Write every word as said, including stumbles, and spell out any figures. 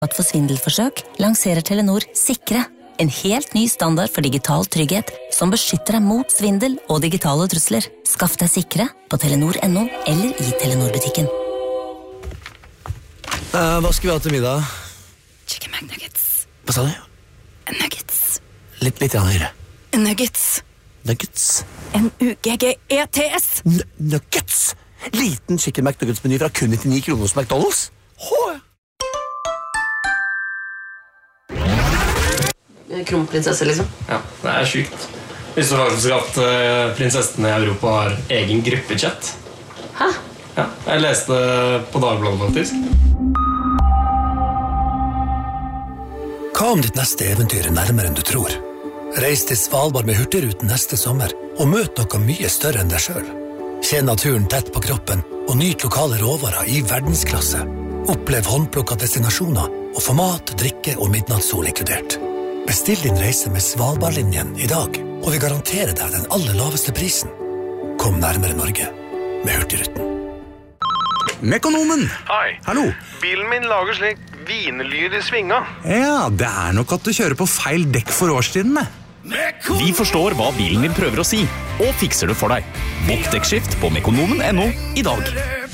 At for svindelforsøk lanserer Telenor Sikre, en helt ny standard for digital trygghet som beskytter deg mot svindel og digitale trusler. Skaff deg Sikre på telenor punktum no eller i Telenor-butikken. Uh, hva skal vi ha til middag? Chicken McNuggets. Hva sa du? Nuggets. Litt, litt høyere. Nuggets. Nuggets. N U G G E T S. N nuggets! Liten chicken McNuggets-meny fra kun nittini kroner hos McDonald's. Hå! Kronprinsesse, liksom. Ja, det er sykt. Visste du faktisk at uh, prinsessene i Europa har egen gruppechat? Hæ? Ja, jeg leste på Dagbladet, faktisk. Hva om ditt neste eventyr er nærmere enn du tror? Reis til Svalbard med Hurtigruten neste sommer og møt noe mye større enn deg selv. Kjenn naturen tett på kroppen og nyt lokale råvarer i verdensklasse. Opplev håndplukka destinasjoner og få mat, drikke og midnattssol inkludert. Bestill din reise med Svalbardlinjen i dag, og vi garanterer deg den aller laveste prisen. Kom nærmere Norge med Hurtigruten. Mekonomen! Hei. Hallo. Bilen min lager slik vinelyd i svinga. Ja, det er nok at du kjører på feil dekk for årstidene. Vi forstår hva bilen din prøver å si, og fikser det for deg. Bokk dekkskift på mekonomen punktum no i dag.